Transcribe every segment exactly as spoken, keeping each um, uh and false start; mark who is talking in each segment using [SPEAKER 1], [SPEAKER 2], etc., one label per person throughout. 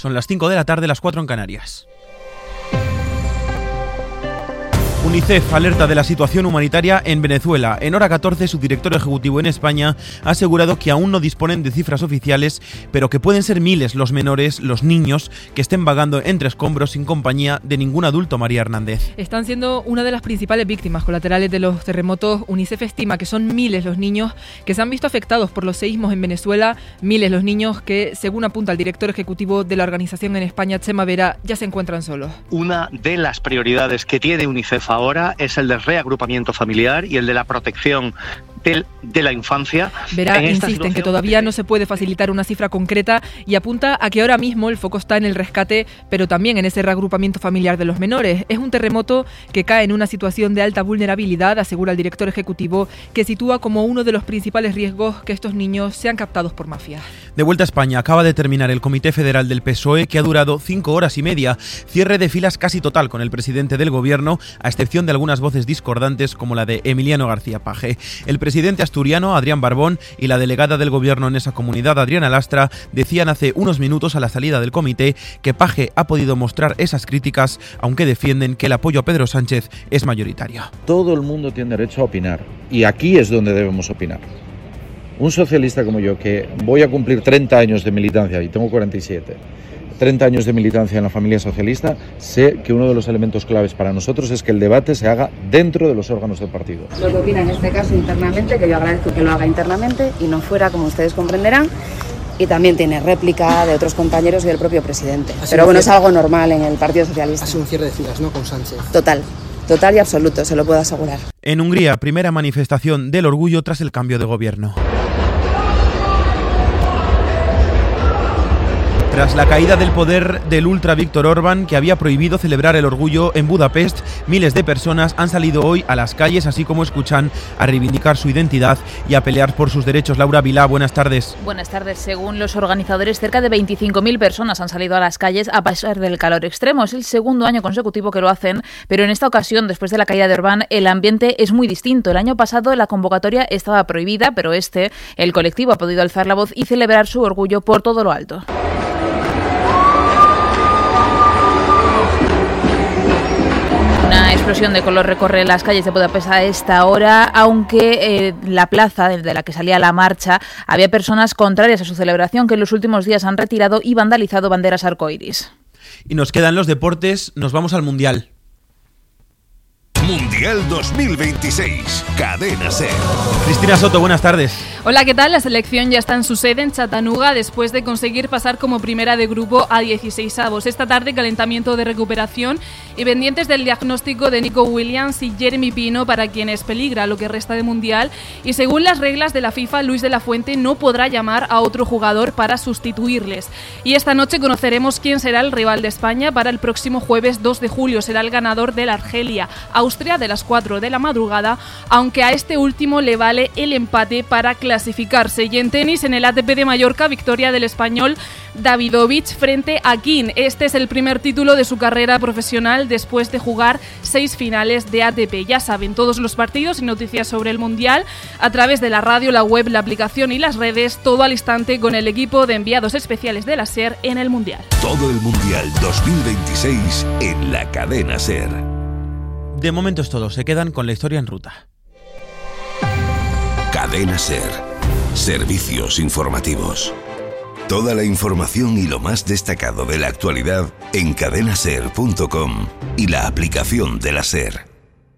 [SPEAKER 1] Son las cinco de la tarde, las cuatro en Canarias. UNICEF alerta de la situación humanitaria en Venezuela. En hora catorce, su director ejecutivo en España ha asegurado que aún no disponen de cifras oficiales, pero que pueden ser miles los menores, los niños, que estén vagando entre escombros sin compañía de ningún adulto. María Hernández.
[SPEAKER 2] Están siendo una de las principales víctimas colaterales de los terremotos. UNICEF estima que son miles los niños que se han visto afectados por los seísmos en Venezuela, miles los niños que, según apunta el director ejecutivo de la organización en España, Chema Vera, ya se encuentran solos.
[SPEAKER 3] Una de las prioridades que tiene UNICEF ahora es el del reagrupamiento familiar y el de la protección de, de la infancia.
[SPEAKER 2] Vera insiste en que todavía no se puede facilitar una cifra concreta y apunta a que ahora mismo el foco está en el rescate, pero también en ese reagrupamiento familiar de los menores. Es un terremoto que cae en una situación de alta vulnerabilidad, asegura el director ejecutivo, que sitúa como uno de los principales riesgos que estos niños sean captados por mafias.
[SPEAKER 1] De vuelta a España, acaba de terminar el Comité Federal del P S O E, que ha durado cinco horas y media. Cierre de filas casi total con el presidente del Gobierno, a excepción de algunas voces discordantes como la de Emiliano García Paje. El presidente asturiano, Adrián Barbón, y la delegada del Gobierno en esa comunidad, Adriana Lastra, decían hace unos minutos a la salida del comité que Paje ha podido mostrar esas críticas, aunque defienden que el apoyo a Pedro Sánchez es mayoritario.
[SPEAKER 4] Todo el mundo tiene derecho a opinar, y aquí es donde debemos opinar. Un socialista como yo, que voy a cumplir treinta años de militancia y tengo cuarenta y siete, treinta años de militancia en la familia socialista, sé que uno de los elementos claves para nosotros es que el debate se haga dentro de los órganos del partido.
[SPEAKER 5] Lo que opina en este caso internamente, que yo agradezco que lo haga internamente y no fuera, como ustedes comprenderán, y también tiene réplica de otros compañeros y del propio presidente. Pero bueno, es algo normal en el Partido Socialista.
[SPEAKER 6] Ha sido un cierre de filas, ¿no?, con Sánchez.
[SPEAKER 5] Total. Total y absoluto, se lo puedo asegurar.
[SPEAKER 1] En Hungría, primera manifestación del orgullo tras el cambio de gobierno. Tras la caída del poder del ultra Viktor Orbán, que había prohibido celebrar el orgullo en Budapest, miles de personas han salido hoy a las calles, así como escuchan, a reivindicar su identidad y a pelear por sus derechos. Laura Vilá, buenas tardes.
[SPEAKER 7] Buenas tardes. Según los organizadores, cerca de veinticinco mil personas han salido a las calles a pesar del calor extremo. Es el segundo año consecutivo que lo hacen, pero en esta ocasión, después de la caída de Orbán, el ambiente es muy distinto. El año pasado la convocatoria estaba prohibida, pero este, el colectivo ha podido alzar la voz y celebrar su orgullo por todo lo alto. Una explosión de color recorre las calles de Budapest a esta hora, aunque eh, la plaza de la que salía la marcha había personas contrarias a su celebración que en los últimos días han retirado y vandalizado banderas arcoíris.
[SPEAKER 1] Y nos quedan los deportes, nos vamos al Mundial.
[SPEAKER 8] Mundial dos mil veintiséis, Cadena SER.
[SPEAKER 1] Cristina Soto, buenas tardes.
[SPEAKER 9] Hola, ¿qué tal? La selección ya está en su sede en Chattanooga después de conseguir pasar como primera de grupo a dieciséis avos. Esta tarde calentamiento de recuperación y pendientes del diagnóstico de Nico Williams y Jeremy Pino, para quienes peligra lo que resta de Mundial, y según las reglas de la FIFA, Luis de la Fuente no podrá llamar a otro jugador para sustituirles. Y esta noche conoceremos quién será el rival de España para el próximo jueves dos de julio. Será el ganador del Argelia Austria de las cuatro de la madrugada, aunque a este último le vale el empate para clasificarse. Y en tenis, en el A T P de Mallorca, victoria del español Davidovich frente a Kim. Este es el primer título de su carrera profesional después de jugar seis finales de A T P. Ya saben, todos los partidos y noticias sobre el Mundial a través de la radio, la web, la aplicación y las redes, todo al instante con el equipo de enviados especiales de la SER en el Mundial.
[SPEAKER 8] Todo el Mundial dos mil veintiséis en la Cadena SER.
[SPEAKER 1] De momento es todo, se quedan con la historia en ruta.
[SPEAKER 8] Cadena SER. Servicios informativos. Toda la información y lo más destacado de la actualidad en cadena ser punto com y la aplicación de la SER.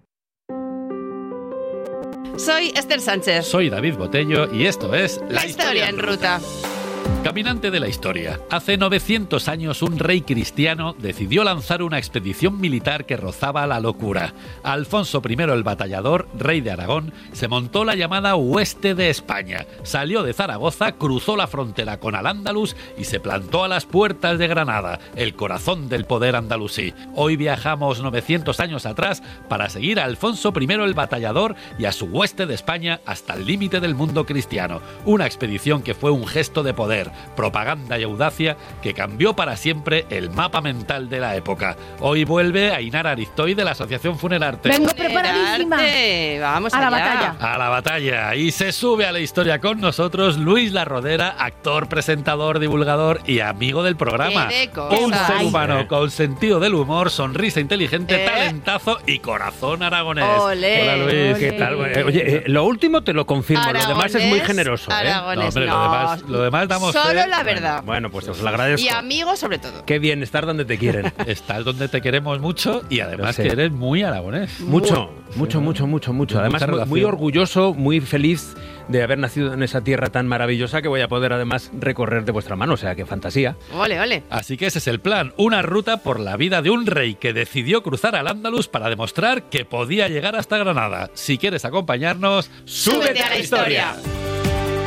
[SPEAKER 10] Soy Esther Sánchez.
[SPEAKER 11] Soy David Botello y esto es
[SPEAKER 10] La, la Historia en Ruta.
[SPEAKER 11] Caminante de la historia. Hace novecientos años un rey cristiano decidió lanzar una expedición militar que rozaba la locura. Alfonso primero el Batallador, rey de Aragón, se montó la llamada Hueste de España. Salió de Zaragoza, cruzó la frontera con Al-Ándalus y se plantó a las puertas de Granada, el corazón del poder andalusí. Hoy viajamos novecientos años atrás para seguir a Alfonso primero el Batallador y a su Hueste de España hasta el límite del mundo cristiano. Una expedición que fue un gesto de poder poder, propaganda y audacia que cambió para siempre el mapa mental de la época. Hoy vuelve Ainara Ariztoy de la Asociación Funerarte.
[SPEAKER 10] Vengo preparadísima. Vamos
[SPEAKER 7] a la
[SPEAKER 10] allá.
[SPEAKER 7] batalla.
[SPEAKER 11] A la batalla. Y se sube a la historia con nosotros Luis La Rodera, actor, presentador, divulgador y amigo del programa.
[SPEAKER 10] ¡Qué de cosas!
[SPEAKER 11] Un ser
[SPEAKER 10] Ay.
[SPEAKER 11] humano con sentido del humor, sonrisa inteligente,
[SPEAKER 10] Eh.
[SPEAKER 11] talentazo y corazón aragonés.
[SPEAKER 10] Olé.
[SPEAKER 11] Hola, Luis.
[SPEAKER 10] Olé.
[SPEAKER 6] ¿Qué tal? Eh, Oye, eh, lo último te lo confirmo, lo demás es muy
[SPEAKER 10] Aragonés,
[SPEAKER 6] generoso. ¿eh?
[SPEAKER 10] Aragonés,
[SPEAKER 11] No, hombre,
[SPEAKER 10] no.
[SPEAKER 11] lo demás, lo demás damos
[SPEAKER 10] Solo
[SPEAKER 11] fe.
[SPEAKER 10] la verdad.
[SPEAKER 6] Bueno, pues os lo agradezco.
[SPEAKER 10] Y amigos sobre todo.
[SPEAKER 6] Qué bien estar donde te quieren.
[SPEAKER 11] Estás donde te queremos mucho y además
[SPEAKER 6] Lo sé.
[SPEAKER 11] que eres muy aragonés.
[SPEAKER 6] Mucho, mucho, mucho, mucho, mucho. Además,
[SPEAKER 11] Mucha
[SPEAKER 6] muy, muy
[SPEAKER 11] relación.
[SPEAKER 6] orgulloso, muy feliz de haber nacido en esa tierra tan maravillosa que voy a poder además recorrer de vuestra mano. O sea, qué fantasía.
[SPEAKER 10] Ole, ole.
[SPEAKER 11] Así que ese es el plan, una ruta por la vida de un rey que decidió cruzar al Andalus para demostrar que podía llegar hasta Granada. Si quieres acompañarnos,
[SPEAKER 10] Súbete a la historia.